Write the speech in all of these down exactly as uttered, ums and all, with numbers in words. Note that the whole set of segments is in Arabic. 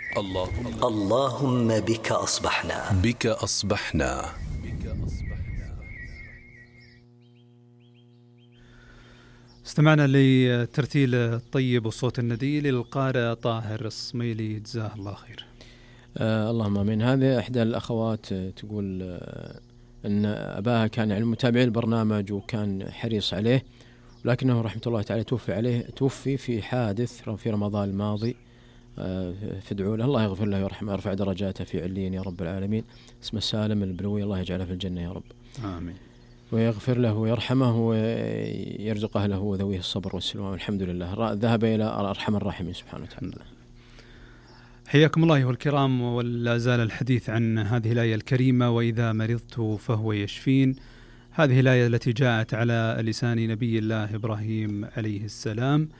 اللهم, اللهم بك أصبحنا بك أصبحنا. استمعنا لترتيل الطيب والصوت الندي للقارئ طاهر الصميلي، جزاه الله خير. آه اللهم آمين. هذه إحدى الأخوات تقول آه أن أباها كان يعني متابع البرنامج وكان حريص عليه، ولكنه رحمة الله تعالى توفي عليه توفي في حادث في رمضان الماضي. آه فادعوا له الله يغفر له ويرحمه ويرفع درجاته في عليين يا رب العالمين. اسمه سالم البلوي، الله يجعله في الجنة يا رب. آمين. ويغفر له ويرحمه ويرزق أهله وذويه الصبر والسلوان، والحمد لله ذهب إلى أرحم الراحمين سبحانه وتعالى. حياكم الله أيها الكرام، ولا زال الحديث عن هذه الآية الكريمة: وإذا مرضت فهو يشفين. هذه الآية التي جاءت على لسان نبي الله إبراهيم عليه السلام.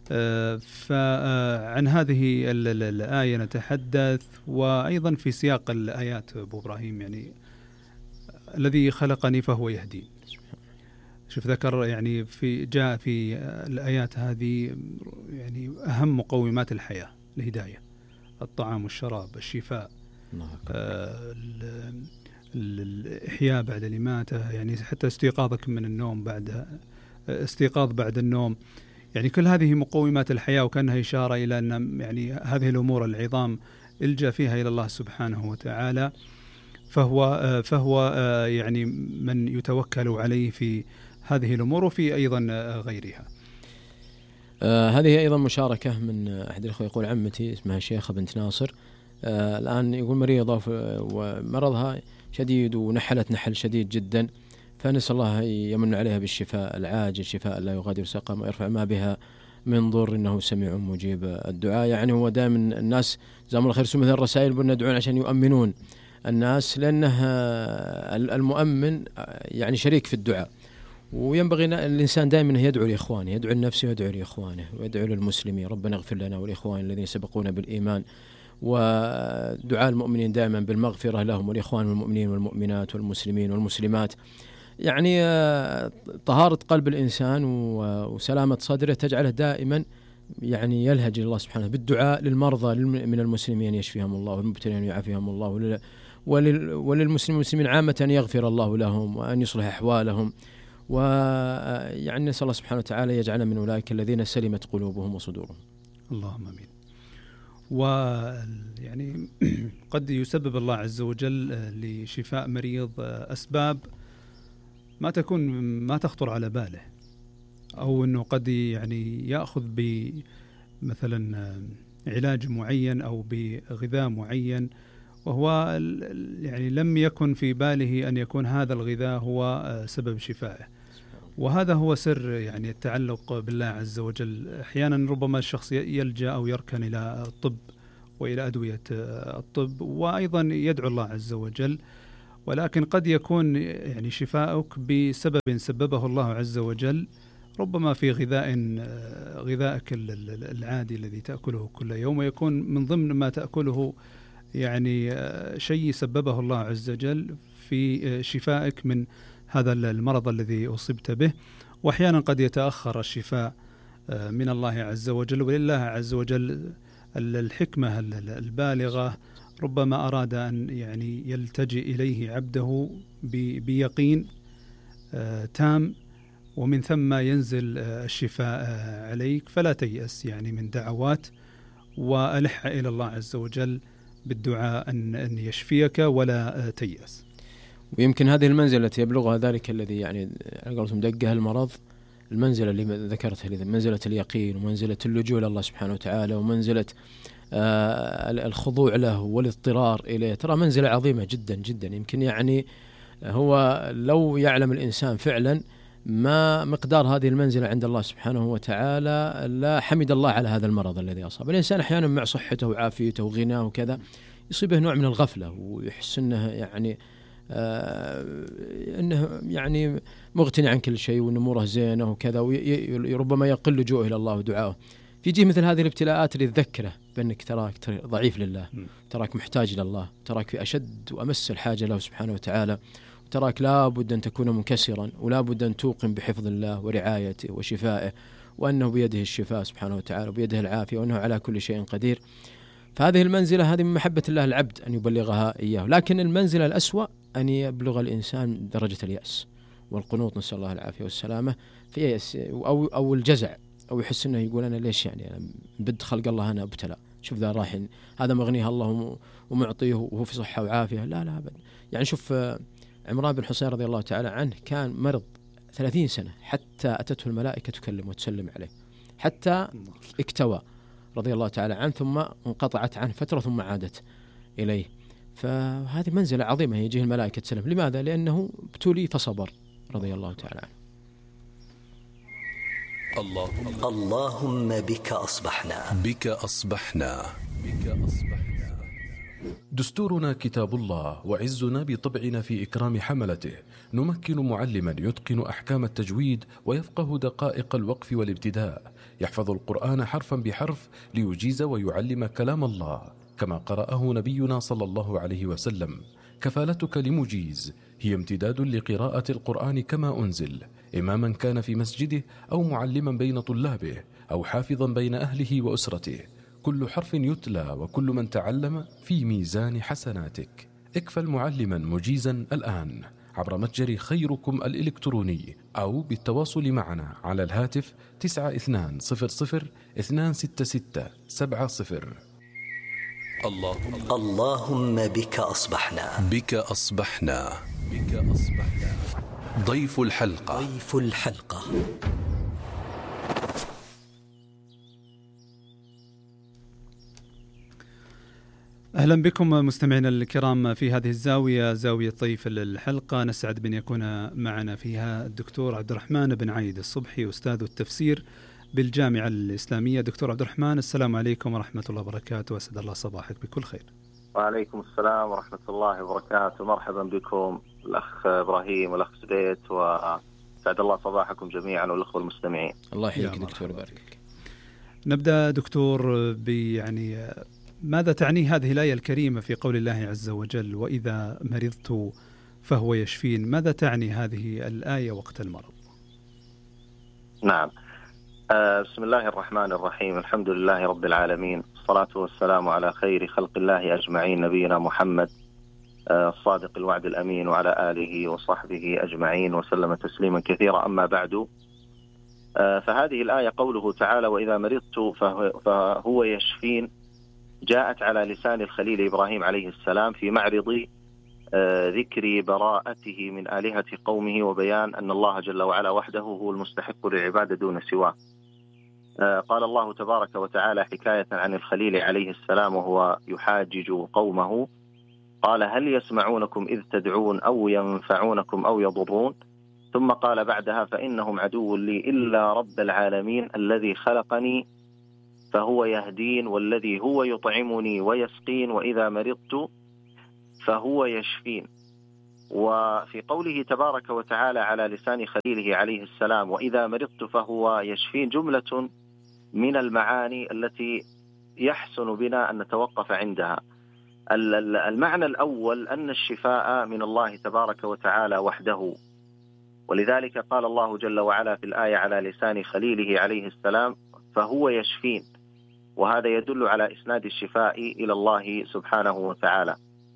فعن هذه الآية نتحدث، وأيضا في سياق الآيات أبو إبراهيم، يعني الذي خلقني فهو يهدين. شوف ذكر يعني في جاء في الآيات هذه يعني أهم مقومات الحياة: الهداية، الطعام والشراب، الشفاء، آه الإحياء بعد الإماتة، يعني حتى استيقاظك من النوم بعد استيقاظ بعد النوم، يعني كل هذه مقومات الحياة. وكانها إشارة إلى أن يعني هذه الأمور العظام الجأ فيها إلى الله سبحانه وتعالى، فهو فهو يعني من يتوكل عليه في هذه الأمور وفي أيضا غيرها. آه هذه أيضا مشاركة من أحد الأخوة، يقول عمتي اسمها شيخة بنت ناصر، آه الآن يقول مريضة ومرضها شديد ونحلت نحل شديد جدا، فنسأل الله يمن عليها بالشفاء العاجل، شفاء لا يغادر سقما، ويرفع ما بها من ضر، إنه سميع مجيب الدعاء. يعني هو دائما الناس جزاهم الله خير مثل الرسائل بدنا يدعون عشان يؤمنون الناس، لأنه المؤمن يعني شريك في الدعاء، وينبغي الإنسان دائما يدعو لإخوانه، يدعو لنفسه ويدعو لإخوانه ويدعو للمسلمين: ربنا اغفر لنا والإخوان الذين سبقونا بالإيمان. ودعاء المؤمنين دائما بالمغفرة لهم والإخوان المؤمنين والمؤمنات والمسلمين والمسلمات. يعني طهارة قلب الإنسان وسلامة صدره تجعله دائما يعني يلهج الله سبحانه بالدعاء للمرضى من المسلمين يشفيهم الله، والمبتلين يعافيهم الله، وللمسلمين والمسلمين عامة أن يغفر الله لهم وأن يصلح أحوالهم. ويعني نسأل الله سبحانه وتعالى يجعلنا من أولئك الذين سلمت قلوبهم وصدورهم. اللهم آمين. ويعني قد يسبب الله عز وجل لشفاء مريض أسباب ما تكون ما تخطر على باله، أو أنه قد يعني يأخذ بمثلا علاج معين أو بغذاء معين، وهو يعني لم يكن في باله أن يكون هذا الغذاء هو سبب شفائه. وهذا هو سر يعني التعلق بالله عز وجل. أحيانا ربما الشخص يلجأ أو يركن إلى الطب وإلى أدوية الطب، وأيضا يدعو الله عز وجل، ولكن قد يكون يعني شفاؤك بسبب سببه الله عز وجل، ربما في غذاء غذائك العادي الذي تأكله كل يوم، ويكون من ضمن ما تأكله يعني شيء سببه الله عز وجل في شفائك من هذا المرض الذي أصبت به. وأحيانا قد يتأخر الشفاء من الله عز وجل، ولله عز وجل الحكمة البالغة، ربما أراد أن يعني يلتجئ إليه عبده بيقين تام، ومن ثم ينزل الشفاء عليك. فلا تيأس يعني من دعوات، وألح إلى الله عز وجل بالدعاء أن يشفيك ولا تيأس. ويمكن هذه المنزلة التي يبلغها ذلك الذي يعني على قولتهم دقه المرض، المنزلة اللي ذكرتها، منزلة اليقين ومنزلة اللجوء إلى الله سبحانه وتعالى ومنزلة آه الخضوع له والاضطرار إليه، ترى منزلة عظيمة جدا جدا. يمكن يعني هو لو يعلم الإنسان فعلا ما مقدار هذه المنزلة عند الله سبحانه وتعالى لا حمد الله على هذا المرض الذي أصاب الإنسان. أحيانا مع صحته وعافيته وغناه وكذا يصيبه نوع من الغفلة، ويحس أنه يعني آه أنه يعني مغتني عن كل شيء وأن أموره زينة وكذا، وربما يقل لجوءه إلى الله ودعائه. في مثل هذه الابتلاءات اللي تذكره بأنك تراك ضعيف لله، تراك محتاج إلى الله، تراك في أشد وأمس الحاجة له سبحانه وتعالى، تراك لا بد أن تكون منكسرا، ولا بد أن توقن بحفظ الله ورعايته وشفائه، وأنه بيده الشفاء سبحانه وتعالى وبيده العافية، وأنه على كل شيء قدير. فهذه المنزلة هذه من محبة الله العبد أن يبلغها إياه. لكن المنزلة الأسوأ أن يبلغ الإنسان درجة اليأس والقنوط، نسأل الله العافية والسلامة، في يأس أو أو الجزع، أو يحس إنه يقول أنا ليش يعني أنا بد خلق الله أنا ابتلى، شوف ذا راح هذا مغنيه الله ومعطيه وهو في صحة وعافية. لا لا أبدا. يعني شوف عمران بن حصين رضي الله تعالى عنه كان مرض ثلاثين سنة حتى أتته الملائكة تكلم وتسلم عليه، حتى اكتوى رضي الله تعالى عنه، ثم انقطعت عنه فترة ثم عادت إليه. فهذه منزلة عظيمة يجيه الملائكة تسلم. لماذا؟ لأنه ابتلي فصبر رضي الله تعالى عنه. اللهم, اللهم بك أصبحنا بك أصبحنا بك أصبحنا. دستورنا كتاب الله، وعزنا بطبعنا في إكرام حملته. نمكن معلما يتقن أحكام التجويد ويفقه دقائق الوقف والابتداء، يحفظ القرآن حرفا بحرف ليجيز ويعلم كلام الله كما قرأه نبينا صلى الله عليه وسلم. كفالتك لمجيز هي امتداد لقراءة القرآن كما أنزل، إماما كان في مسجده أو معلما بين طلابه أو حافظا بين أهله وأسرته. كل حرف يتلى وكل من تعلم في ميزان حسناتك. اكفل معلما مجيزا الآن عبر متجر خيركم الإلكتروني أو بالتواصل معنا على الهاتف تسعة اثنان صفر صفر اثنان ستة ستة سبعة صفر. اللهم, اللهم بك أصبحنا بك أصبحنا بك أصبحنا. ضيف الحلقة ضيف الحلقة أهلا بكم مستمعينا الكرام في هذه الزاوية، زاوية ضيف الحلقة. نسعد بأن يكون معنا فيها الدكتور عبد الرحمن بن عايد الصبحي، أستاذ التفسير بالجامعة الإسلامية. دكتور عبد الرحمن، السلام عليكم ورحمة الله وبركاته، وأسعد الله صباحك بكل خير. وعليكم السلام ورحمة الله وبركاته، مرحبا بكم الأخ إبراهيم والأخ سديت، وسعد الله صباحكم جميعا والأخوة المستمعين. الله يحييك دكتور ويبارك. نبدأ دكتور بيعني ماذا تعني هذه الآية الكريمة في قول الله عز وجل وإذا مرضت فهو يشفين؟ ماذا تعني هذه الآية وقت المرض؟ نعم، آه بسم الله الرحمن الرحيم، الحمد لله رب العالمين، الصلاة والسلام على خير خلق الله أجمعين، نبينا محمد آه الصادق الوعد الأمين، وعلى آله وصحبه أجمعين وسلم تسليما كثيرا. أما بعد، آه فهذه الآية قوله تعالى وإذا مرضت فهو, فهو يشفين جاءت على لسان الخليل إبراهيم عليه السلام في معرض آه ذكر براءته من آلهة قومه، وبيان أن الله جل وعلا وحده هو المستحق للعبادة دون سواه. آه قال الله تبارك وتعالى حكاية عن الخليل عليه السلام وهو يحاجج قومه، قال هل يسمعونكم إذ تدعون أو ينفعونكم أو يضرون؟ ثم قال بعدها فإنهم عدو لي إلا رب العالمين الذي خلقني فهو يهدين، والذي هو يطعمني ويسقين، وإذا مرضت فهو يشفين. وفي قوله تبارك وتعالى على لسان خليله عليه السلام وإذا مرضت فهو يشفين جملة من المعاني التي يحسن بنا أن نتوقف عندها. المعنى الأول أن الشفاء من الله تبارك وتعالى وحده، ولذلك قال الله جل وعلا في الآية على لسان خليله عليه السلام فهو يشفين، وهذا يدل على إسناد الشفاء إلى الله سبحانه وتعالى.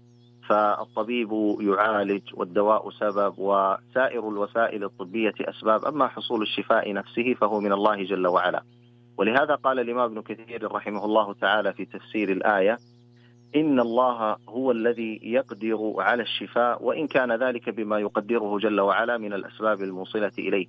فالطبيب يعالج والدواء سبب وسائر الوسائل الطبية أسباب، أما حصول الشفاء نفسه فهو من الله جل وعلا. ولهذا قال الإمام ابن كثير رحمه الله تعالى في تفسير الآية إن الله هو الذي يقدر على الشفاء، وإن كان ذلك بما يقدره جل وعلا من الأسباب الموصلة إليه.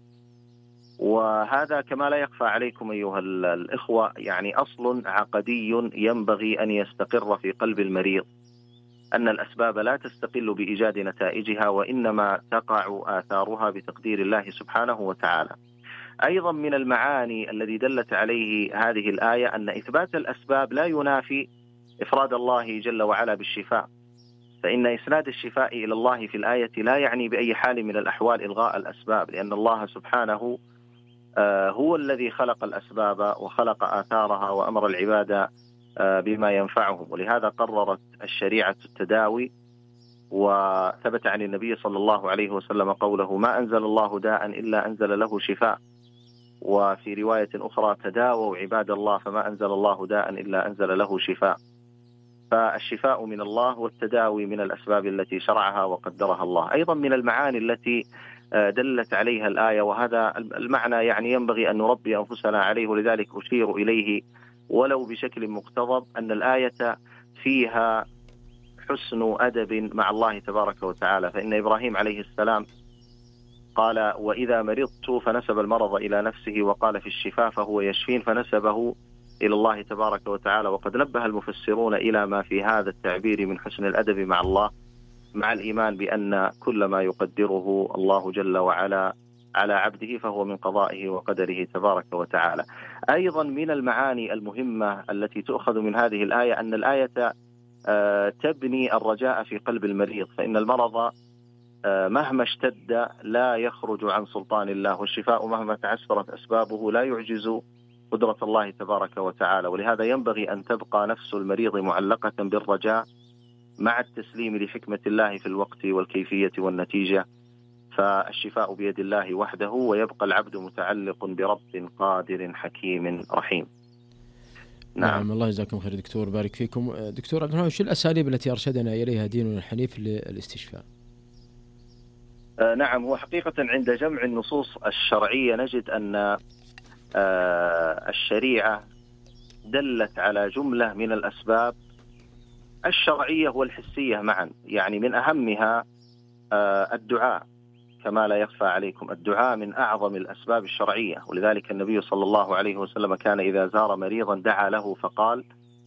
وهذا كما لا يخفى عليكم أيها الإخوة يعني أصل عقدي ينبغي أن يستقر في قلب المريض، أن الأسباب لا تستقل بإيجاد نتائجها، وإنما تقع آثارها بتقدير الله سبحانه وتعالى. أيضا من المعاني الذي دلت عليه هذه الآية أن إثبات الأسباب لا ينافي إفراد الله جل وعلا بالشفاء، فإن إسناد الشفاء إلى الله في الآية لا يعني بأي حال من الأحوال إلغاء الأسباب، لأن الله سبحانه هو الذي خلق الأسباب وخلق آثارها وأمر العبادة بما ينفعهم. ولهذا قررت الشريعة التداوي، وثبت عن النبي صلى الله عليه وسلم قوله ما أنزل الله داء إلا أنزل له شفاء. وفي رواية أخرى تداووا عباد الله فما أنزل الله داء إلا أنزل له شفاء. فالشفاء من الله والتداوي من الأسباب التي شرعها وقدرها الله. أيضا من المعاني التي دلت عليها الآية، وهذا المعنى يعني ينبغي أن نربي أنفسنا عليه، ولذلك أشير إليه ولو بشكل مقتضب، أن الآية فيها حسن أدب مع الله تبارك وتعالى. فإن إبراهيم عليه السلام قال: وإذا مرضت، فنسب المرض إلى نفسه، وقال في الشفاء فهو يشفين، فنسبه إلى الله تبارك وتعالى. وقد نبه المفسرون إلى ما في هذا التعبير من حسن الأدب مع الله، مع الإيمان بأن كل ما يقدره الله جل وعلا على عبده فهو من قضائه وقدره تبارك وتعالى. أيضا من المعاني المهمة التي تؤخذ من هذه الآية أن الآية تبني الرجاء في قلب المريض، فإن المرض مهما اشتد لا يخرج عن سلطان الله، والشفاء مهما تعسرت أسبابه لا يعجز قدرة الله تبارك وتعالى. ولهذا ينبغي أن تبقى نفس المريض معلقة بالرجاء مع التسليم لحكمة الله في الوقت والكيفية والنتيجة، فالشفاء بيد الله وحده، ويبقى العبد متعلق برب قادر حكيم رحيم. نعم, نعم الله يجزاكم خير دكتور، بارك فيكم. دكتور عبد الرحمن، وش الأساليب التي أرشدنا إليها ديننا الحنيف للاستشفاء؟ آه نعم، هو حقيقة عند جمع النصوص الشرعية نجد أن آه الشريعة دلت على جملة من الأسباب الشرعية والحسية معا، يعني من أهمها آه الدعاء، كما لا يخفى عليكم الدعاء من أعظم الأسباب الشرعية. ولذلك النبي صلى الله عليه وسلم كان إذا زار مريضا دعا له فقال: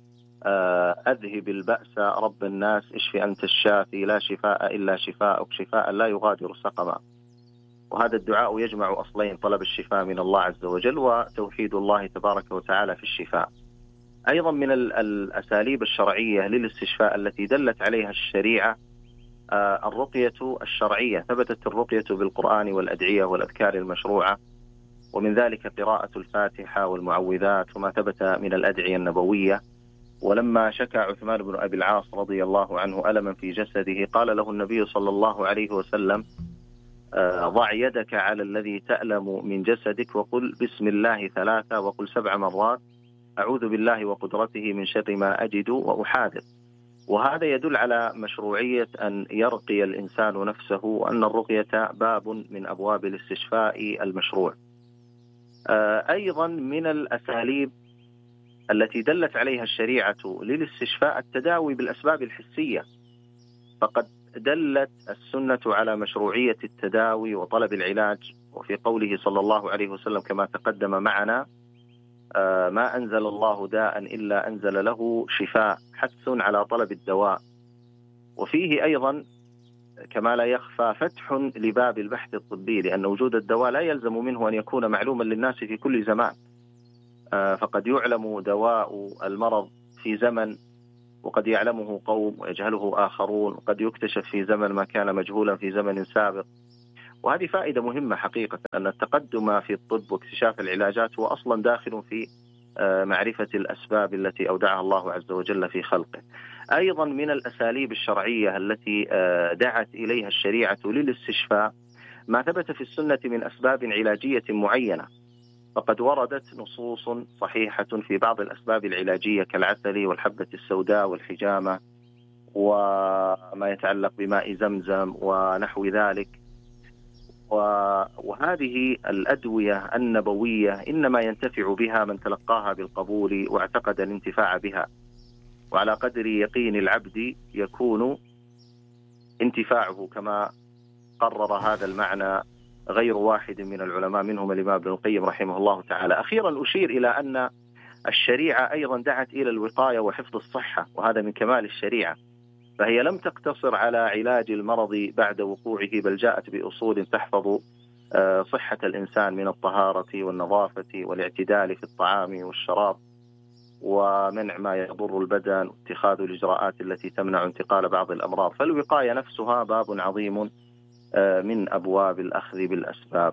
أذهب البأس رب الناس، اشف أنت الشافي، لا شفاء إلا شفاءك، شفاء لا يغادر سقما. وهذا الدعاء يجمع أصلين: طلب الشفاء من الله عز وجل، وتوحيد الله تبارك وتعالى في الشفاء. أيضا من الأساليب الشرعية للاستشفاء التي دلت عليها الشريعة الرقية الشرعية. ثبتت الرقية بالقرآن والأدعية والأذكار المشروعة، ومن ذلك قراءة الفاتحة والمعوذات وما ثبت من الأدعية النبوية. ولما شكى عثمان بن أبي العاص رضي الله عنه ألما في جسده، قال له النبي صلى الله عليه وسلم: ضع يدك على الذي تألم من جسدك، وقل بسم الله ثلاثة، وقل سبع مرات أعوذ بالله وقدرته من شر ما أجد وأحاذر. وهذا يدل على مشروعية أن يرقي الإنسان نفسه، وأن الرقية باب من أبواب الاستشفاء المشروع. أيضا من الأساليب التي دلت عليها الشريعة للاستشفاء التداوي بالأسباب الحسية، فقد دلت السنة على مشروعية التداوي وطلب العلاج. وفي قوله صلى الله عليه وسلم كما تقدم معنا: ما أنزل الله داء إلا أنزل له شفاء، حث على طلب الدواء. وفيه أيضا كما لا يخفى فتح لباب البحث الطبي، لأن وجود الدواء لا يلزم منه أن يكون معلوما للناس في كل زمان، فقد يعلم دواء المرض في زمن وقد يعلمه قوم ويجهله آخرون، وقد يكتشف في زمن ما كان مجهولا في زمن سابق. وهذه فائدة مهمة حقيقة، أن التقدم في الطب واكتشاف العلاجات هو أصلا داخل في معرفة الأسباب التي أودعها الله عز وجل في خلقه. أيضا من الأساليب الشرعية التي دعت إليها الشريعة للاستشفاء ما ثبت في السنة من أسباب علاجية معينة، فقد وردت نصوص صحيحة في بعض الأسباب العلاجية كالعسل والحبة السوداء والحجامة وما يتعلق بماء زمزم ونحو ذلك. وهذه الأدوية النبوية إنما ينتفع بها من تلقاها بالقبول واعتقد الانتفاع بها، وعلى قدر يقين العبد يكون انتفاعه، كما قرر هذا المعنى غير واحد من العلماء منهم الإمام ابن القيم رحمه الله تعالى. أخيرا أشير إلى أن الشريعة أيضا دعت إلى الوقاية وحفظ الصحة، وهذا من كمال الشريعة، فهي لم تقتصر على علاج المرض بعد وقوعه، بل جاءت بأصول تحفظ صحة الإنسان من الطهارة والنظافة والاعتدال في الطعام والشراب، ومنع ما يضر البدن، واتخاذ الإجراءات التي تمنع انتقال بعض الأمراض. فالوقاية نفسها باب عظيم من أبواب الأخذ بالأسباب.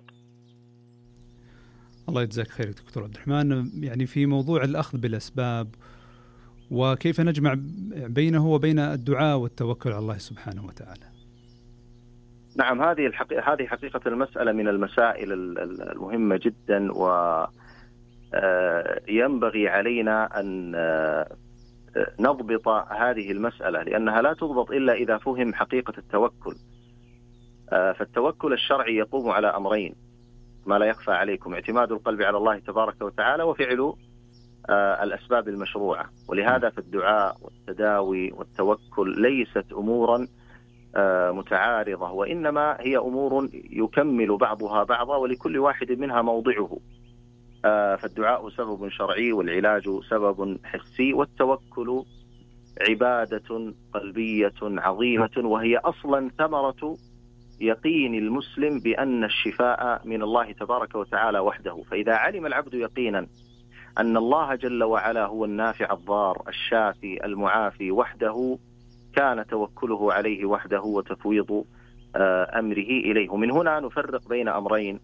الله يجزاك خير دكتور عبد الرحمن. يعني في موضوع الأخذ بالأسباب وكيف نجمع بينه وبين الدعاء والتوكل على الله سبحانه وتعالى. نعم، هذه الحقيقة هذه حقيقة المسألة من المسائل المهمة جدا، وينبغي علينا أن نضبط هذه المسألة، لأنها لا تضبط إلا إذا فهم حقيقة التوكل. فالتوكل الشرعي يقوم على أمرين ما لا يخفى عليكم: اعتماد القلب على الله تبارك وتعالى، وفعل الأسباب المشروعة. ولهذا فالدعاء والتداوي والتوكل ليست أمورا متعارضة، وإنما هي أمور يكمل بعضها بعضا، ولكل واحد منها موضعه. فالدعاء سبب شرعي، والعلاج سبب حسي، والتوكل عبادة قلبية عظيمة، وهي أصلا ثمرة يقين المسلم بأن الشفاء من الله تبارك وتعالى وحده. فإذا علم العبد يقينا أن الله جل وعلا هو النافع الضار الشافي المعافي وحده، كان توكله عليه وحده وتفويض أمره إليه. من هنا نفرق بين أمرين،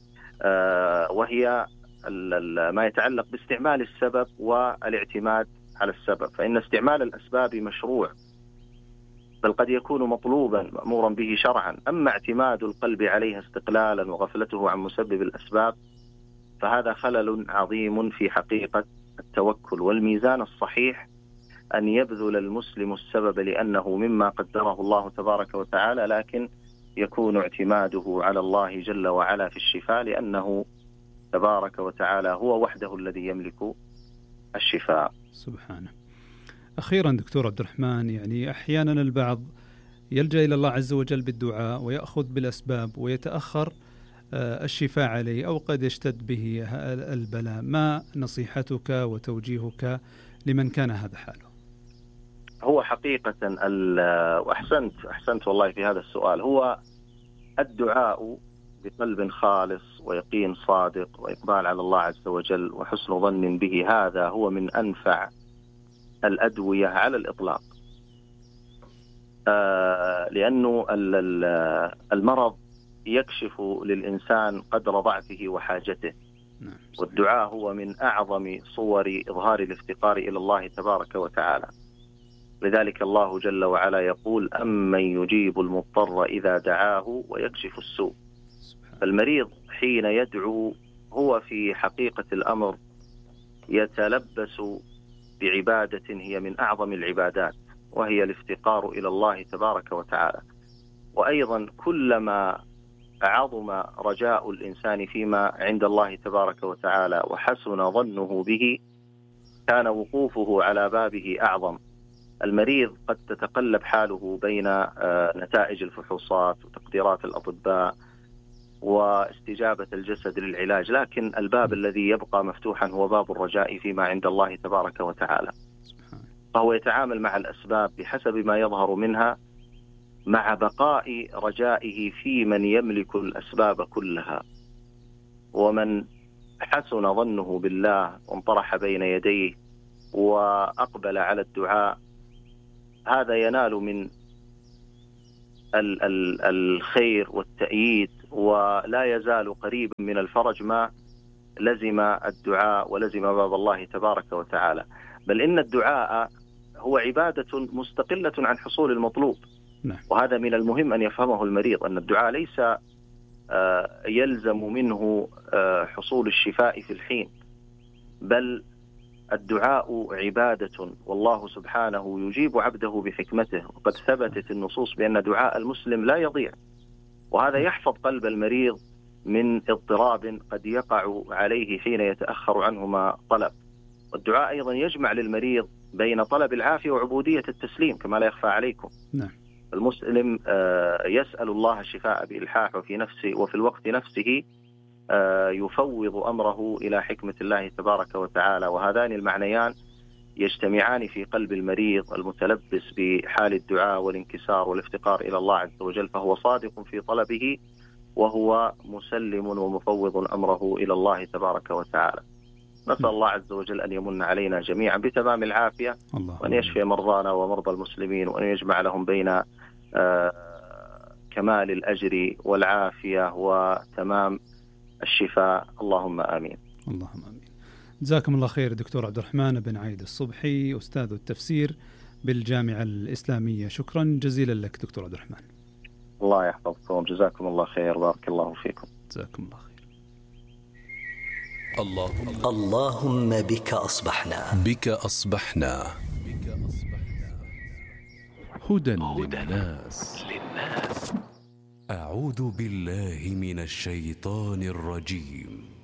وهي ما يتعلق باستعمال السبب والاعتماد على السبب. فإن استعمال الأسباب مشروع، بل قد يكون مطلوبا مأمورا به شرعا. أما اعتماد القلب عليها استقلالا وغفلته عن مسبب الأسباب فهذا خلل عظيم في حقيقة التوكل. والميزان الصحيح أن يبذل المسلم السبب لأنه مما قدره الله تبارك وتعالى، لكن يكون اعتماده على الله جل وعلا في الشفاء، لأنه تبارك وتعالى هو وحده الذي يملك الشفاء سبحانه. أخيرا دكتور عبد الرحمن، يعني أحيانا البعض يلجأ إلى الله عز وجل بالدعاء ويأخذ بالأسباب ويتأخر الشفاء عليه، أو قد يشتد به البلاء. ما نصيحتك وتوجيهك لمن كان هذا حاله؟ هو حقيقة وأحسنت أحسنت والله في هذا السؤال. هو الدعاء بقلب خالص ويقين صادق وإقبال على الله عز وجل وحسن ظن به، هذا هو من أنفع الأدوية على الإطلاق. آه لأنه المرض يكشف للإنسان قدر ضعفه وحاجته، والدعاء هو من أعظم صور إظهار الافتقار إلى الله تبارك وتعالى. لذلك الله جل وعلا يقول: أمن يجيب المضطر إذا دعاه ويكشف السوء. فالمريض حين يدعو هو في حقيقة الأمر يتلبس بعبادة هي من أعظم العبادات، وهي الافتقار إلى الله تبارك وتعالى. وأيضا كلما عظم رجاء الإنسان فيما عند الله تبارك وتعالى وحسن ظنه به، كان وقوفه على بابه أعظم. المريض قد تتقلب حاله بين نتائج الفحوصات وتقديرات الأطباء واستجابة الجسد للعلاج، لكن الباب الذي يبقى مفتوحا هو باب الرجاء فيما عند الله تبارك وتعالى. فهو يتعامل مع الأسباب بحسب ما يظهر منها، مع بقاء رجائه في من يملك الأسباب كلها. ومن حسن ظنه بالله وانطرح بين يديه وأقبل على الدعاء، هذا ينال من ال- ال- الخير والتأييد، ولا يزال قريبا من الفرج ما لزم الدعاء ولزم باب الله تبارك وتعالى. بل إن الدعاء هو عبادة مستقلة عن حصول المطلوب. نعم. وهذا من المهم أن يفهمه المريض، أن الدعاء ليس يلزم منه حصول الشفاء في الحين، بل الدعاء عبادة، والله سبحانه يجيب عبده بحكمته. وقد ثبتت النصوص بأن دعاء المسلم لا يضيع، وهذا يحفظ قلب المريض من اضطراب قد يقع عليه حين يتأخر عنه ما طلب. والدعاء أيضا يجمع للمريض بين طلب العافية وعبودية التسليم كما لا يخفى عليكم. نعم. المسلم يسأل الله الشفاء بإلحاح وفي نفسه، وفي الوقت نفسه يفوض أمره إلى حكمة الله تبارك وتعالى. وهذان المعنيان يجتمعان في قلب المريض المتلبس بحال الدعاء والانكسار والافتقار إلى الله عز وجل، فهو صادق في طلبه وهو مسلم ومفوض أمره إلى الله تبارك وتعالى. نسأل الله عز وجل أن يمن علينا جميعا بتمام العافية، وأن يشفي مرضانا ومرضى المسلمين، وأن يجمع لهم بين كمال الأجر والعافية وتمام الشفاء. اللهم آمين. اللهم آمين. جزاكم الله خير دكتور عبد الرحمن بن عايد الصبحي، أستاذ التفسير بالجامعة الإسلامية. شكرا جزيلا لك دكتور عبد الرحمن. الله يحفظكم، جزاكم الله خير، بارك الله فيكم. جزاكم الله خير. اللهم اللهم بك أصبحنا بك أصبحنا هدى للناس. أعوذ بالله من الشيطان الرجيم.